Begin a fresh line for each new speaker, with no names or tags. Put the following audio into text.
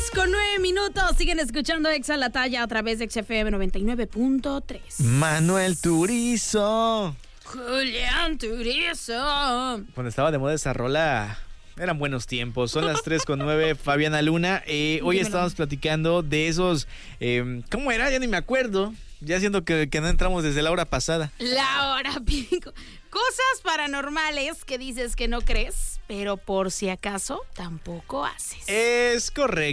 3:09. Siguen escuchando Exa la Talla a través de XFM 99.3.
Manuel Turizo.
Julián Turizo.
Cuando estaba de moda esa rola, eran buenos tiempos. Son las 3:09. Fabiana Luna. Hoy estábamos platicando de esos... ¿cómo era? Ya ni me acuerdo. Ya siento que no entramos desde la hora pasada.
La hora pico. Cosas paranormales que dices que no crees, pero por si acaso tampoco haces.
Es correcto.